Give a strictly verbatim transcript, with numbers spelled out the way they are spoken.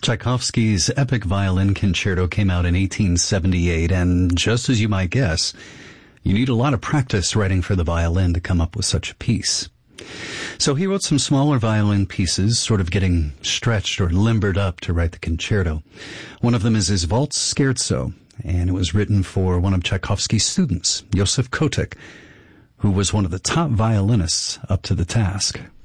Tchaikovsky's epic violin concerto came out in eighteen seventy-eight, and just as you might guess, you need a lot of practice writing for the violin to come up with such a piece. So he wrote some smaller violin pieces, sort of getting stretched or limbered up to write the concerto. One of them is his Waltz Scherzo, and it was written for one of Tchaikovsky's students, Joseph Kotek, who was one of the top violinists up to the task.